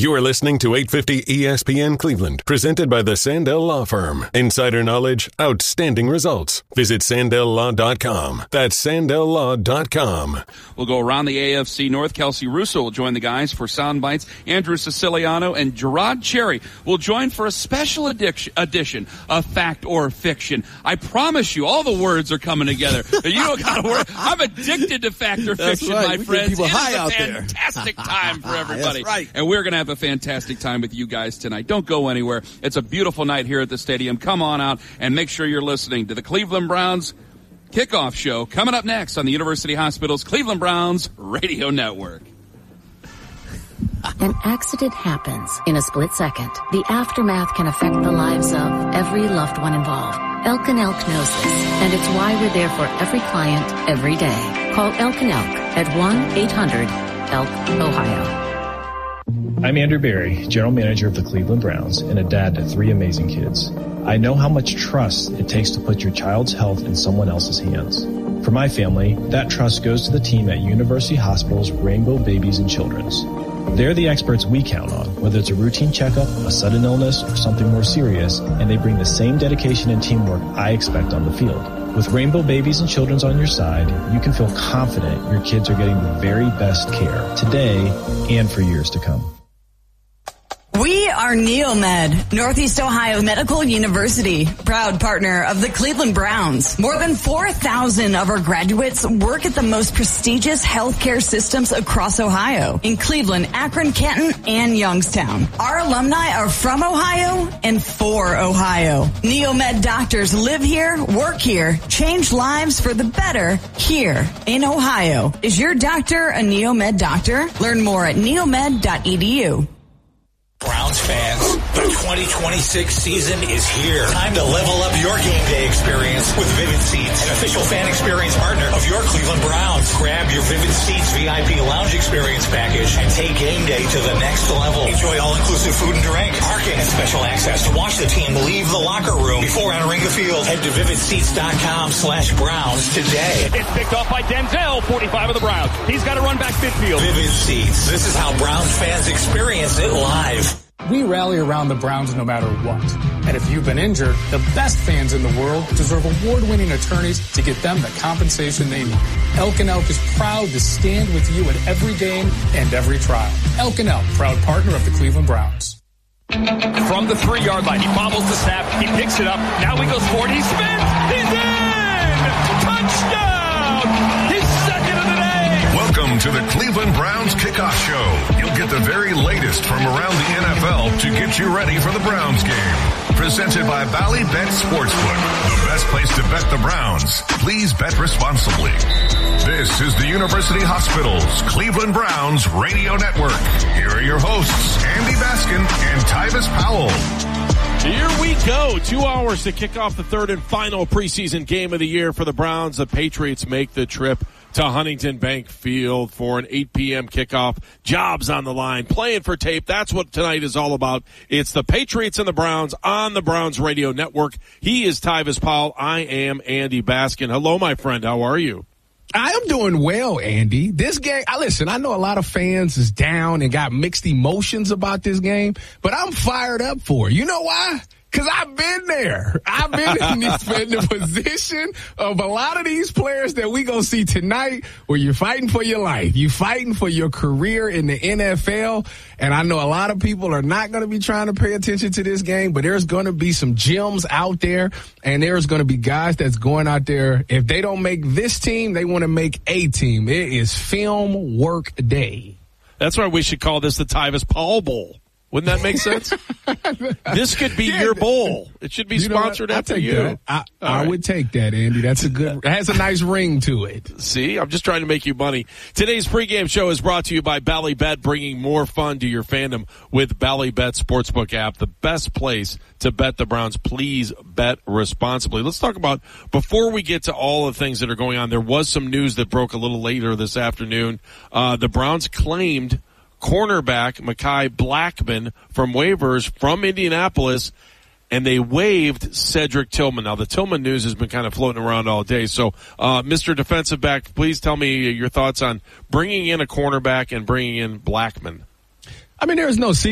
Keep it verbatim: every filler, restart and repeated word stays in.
You are listening to eight fifty E S P N Cleveland, presented by the Sandell Law Firm. Insider knowledge, outstanding results. Visit Sandell Law dot com. That's Sandell Law dot com. We'll go around the A F C North. Kelsey Russo will join the guys for Sound Bites. Andrew Siciliano and Gerard Cherry will join for a special edition of Fact or Fiction. I promise you, all the words are coming together. You don't got to worry. I'm addicted to Fact or That's Fiction, right. my We friends. get people it high is a out there. fantastic time for everybody. That's right. And we're going to have a fantastic time with you guys tonight. Don't go anywhere. It's a beautiful night here at the stadium. Come on out and make sure you're listening to the Cleveland Browns kickoff show coming up next on the University Hospital's Cleveland Browns Radio Network. An accident happens in a split second. The aftermath can affect the lives of every loved one involved. Elk and Elk knows this, and it's why we're there for every client, every day. Call Elk and Elk at one eight hundred elk ohio. I'm Andrew Berry, General Manager of the Cleveland Browns and a dad to three amazing kids. I know how much trust it takes to put your child's health in someone else's hands. For my family, that trust goes to the team at University Hospital's Rainbow Babies and Children's. They're the experts we count on, whether it's a routine checkup, a sudden illness, or something more serious, and they bring the same dedication and teamwork I expect on the field. With Rainbow Babies and Children's on your side, you can feel confident your kids are getting the very best care today and for years to come. We are Neomed, Northeast Ohio Medical University, proud partner of the Cleveland Browns. More than four thousand of our graduates work at the most prestigious healthcare systems across Ohio, in Cleveland, Akron, Canton, and Youngstown. Our alumni are from Ohio and for Ohio. Neomed doctors live here, work here, change lives for the better here in Ohio. Is your doctor a Neomed doctor? Learn more at neomed dot e d u. Browns fans, the twenty twenty-six season is here. Time to level up your game day experience with Vivid Seats, an official fan experience partner of your Cleveland Browns. Grab your Vivid Seats V I P lounge experience package and take game day to the next level. Enjoy all-inclusive food and drink, parking, and special access to watch the team leave the locker room before entering the field. Head to vivid seats dot com slash Browns today. It's picked off by Denzel, forty-five of the Browns. He's got to run back midfield. Vivid Seats. This is how Browns fans experience it live. We rally around the Browns no matter what. And if you've been injured, the best fans in the world deserve award-winning attorneys to get them the compensation they need. Elk and Elk is proud to stand with you at every game and every trial. Elk and Elk, proud partner of the Cleveland Browns. From the three-yard line, he bobbles the snap, he picks it up, now he goes forward, he spins, he's in! Touchdown! He's second of the day! Welcome to the Cleveland Browns Kickoff Show. You'll get the very latest from around the N F L to get you ready for the Browns game. Presented by Bally Bet Sportsbook, the best place to bet the Browns. Please bet responsibly. This is the University Hospital's Cleveland Browns Radio Network. Here are your hosts, Andy Baskin and Tyvis Powell. Here we go. Two hours to kick off the third and final preseason game of the year for the Browns. The Patriots make the trip to Huntington Bank Field for an eight p.m. kickoff. Jobs on the line, playing for tape. That's what tonight is all about. It's the Patriots and the Browns on the Browns Radio Network. He is Tyvis Powell. I am Andy Baskin. Hello, my friend. How are you? I am doing well, Andy. This game, I listen, I know a lot of fans is down and got mixed emotions about this game, but I'm fired up for it. You know why? Because I've been there. I've been in, this, in the position of a lot of these players that we going to see tonight where you're fighting for your life. You're fighting for your career in the N F L. And I know a lot of people are not going to be trying to pay attention to this game, but there's going to be some gems out there. And there's going to be guys that's going out there. If they don't make this team, they want to make a team. It is film work day. That's why we should call this the Tyvis Powell Bowl. Wouldn't that make sense? This could be yeah, your bowl. It should be you sponsored after you. That. I, I right. would take that, Andy. That's a good, it has a nice ring to it. See, I'm just trying to make you money. Today's pregame show is brought to you by Bally Bet, bringing more fun to your fandom with Bally Bet Sportsbook app, the best place to bet the Browns. Please bet responsibly. Let's talk about, before we get to all the things that are going on, there was some news that broke a little later this afternoon. Uh, the Browns claimed cornerback Mekhi Blackman from waivers from Indianapolis, and they waived Cedric Tillman. Now, the Tillman news has been kind of floating around all day. So, uh, Mister Defensive Back, please tell me your thoughts on bringing in a cornerback and bringing in Blackman. I mean, there is no secret.